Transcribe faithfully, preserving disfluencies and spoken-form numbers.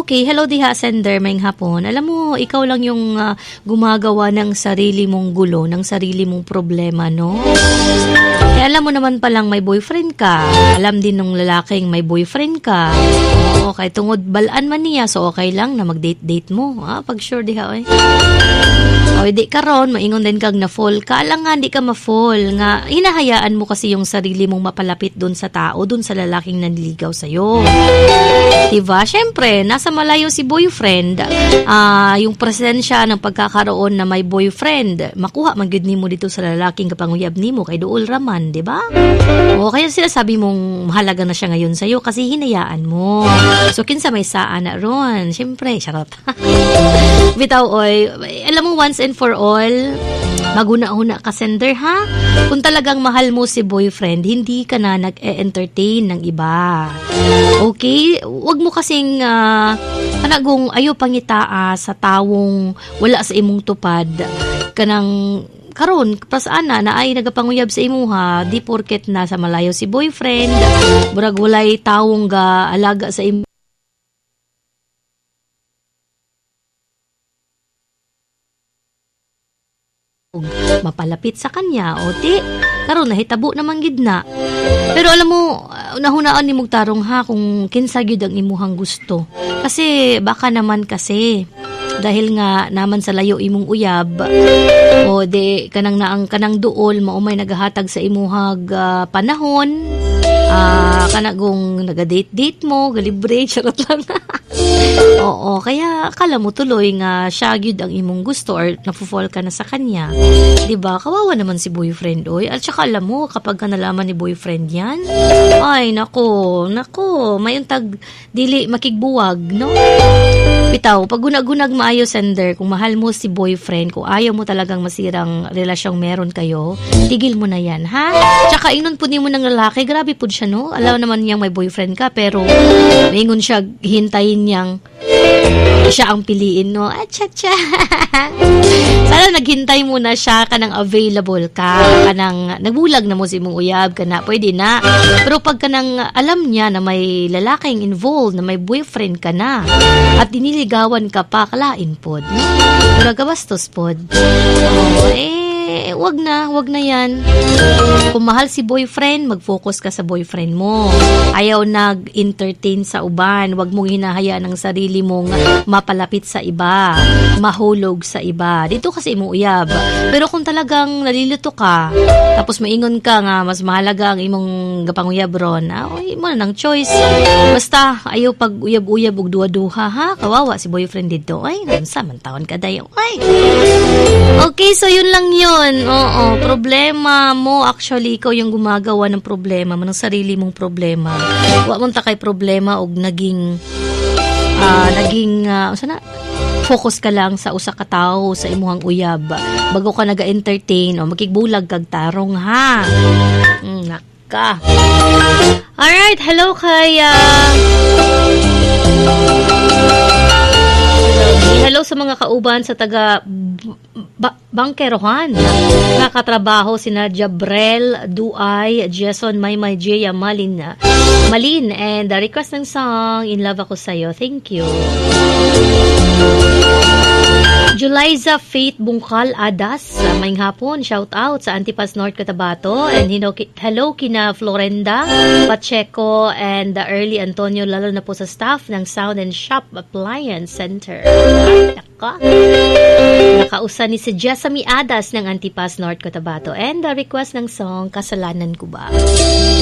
Okay, hello diha sender, maing hapon. Alam mo, ikaw lang yung uh, gumagawa ng sarili mong gulo, ng sarili mong problema, no? Eh, alam mo naman palang may boyfriend ka. Alam din ng lalaking may boyfriend ka. Oo, kay tungod balaan man niya, so okay lang na mag-date-date mo. Ah, pag sure diha, oy. O, di karon maingon din kag na-fall ka. Alang nga, di ka ma-fall. Nga, hinahayaan mo kasi yung sarili mong mapalapit dun sa tao, dun sa lalaking nanliligaw sa'yo. Diba? Siyempre, nasa malayo si boyfriend. Uh, yung presensya ng pagkakaroon na may boyfriend, makuha magyud nimo dito sa lalaking kapanguyab nimo kay duol raman, diba? O, kaya sila sabi mong mahalaga na siya ngayon sa'yo kasi hinayaan mo. So, kinsa may saan na ron. Siyempre, charot. Bitaw, oy, alam mo, once and for all, maguna-una ka sender, ha? Kung talagang mahal mo si boyfriend, hindi ka na nag-e-entertain ng iba. Okay? Huwag mo kasing uh, kanagong ayaw pangitaa sa tawong wala sa imong tupad. Kanang karon pasana na ay nagapanguyab sa imuha, di porket na sa malayo si boyfriend, burag walay tawong ga alaga sa imo. Mapalapit sa kanya o ti karon nahitabo naman gid na. Pero alam mo, nahunaan ni mong tarong ha kung kinsa gyud ang imuhang gusto. Kasi baka naman kasi dahil nga naman sa layo imong uyab o de kanang naang kanang duol maumay nagahatag sa imuhag uh, panahon. Ah, uh, kanagong naga-date-date mo, galibre, charot lang. Oo, kaya akala mo tuloy nga siya gyud ang imong gusto or napufall ka na sa kanya. 'Di ba? Kawawa naman si boyfriend oy. At saka alam mo kapag ka nalaman ni boyfriend 'yan, ay nako, nako, mayong tag dili makigbuwag, no? Bitaw, pag gunag-gunag maayo sender, kung mahal mo si boyfriend, kung ayaw mo talagang masirang relasyong meron kayo, tigil mo na 'yan, ha? Tsaka inon pud nimo ng lalaki, grabe pud siya, no? Alam naman niyang may boyfriend ka, pero maingon siya hintayin niyang siya ang piliin, no? Acha-cha. Sana naghintay muna siya kanang available ka, kanang nagbulag na mo si mong uyab ka na, pwede na. Pero pag kanang alam niya na may lalaking involved, na may boyfriend ka na, at diniligawan ka pa, kalain pod, no? Pero gabastos pod. Oh, eh, wag na, wag na yan. Kung mahal si boyfriend, mag-focus ka sa boyfriend mo. Ayaw nag-entertain sa uban. Wag mong hinahayaan ang sarili mong mapalapit sa iba, mahulog sa iba. Dito kasi mo uyab. Pero kung talagang nalilito ka, tapos maingon ka nga, mas mahalaga ang imong gapanguyab ron, ah, oy, mo na ng choice. Basta, ayaw pag uyab-uyab og duha-duha, ha? Kawawa si boyfriend dito. Ay, nansa, mantawan ka dayo. Ay. Okay, so yun lang yun. Oo, problema mo. Actually, ikaw yung gumagawa ng problema mo, ng sarili mong problema. Wa mong takay problema og naging uh, naging uh, sana focus ka lang sa usa ka tawo sa imuhang uyab bago ka naga-entertain o makigbulag kag tarong, ha. Mm, naka. Alright, hello kay uh, hello sa mga kauban sa taga ba- Bangkerohan. Nakatrabaho sina Jabrel, Duay, Jason, Maymay, Jaya, Malin, Malin, and the request ng song, In Love Ako Sa'yo. Thank you. Juliza Faith Bungkal Adas, maing hapon, shout out sa Antipas North Cotabato, and hello kina Florenda Pacheco and the early Antonio, lalo na po sa staff ng Sound and Shop Appliance Center. Naka nakausa ni si Jessamy Adas ng Antipas North Cotabato, and the request ng song, Kasalanan Ko Ba.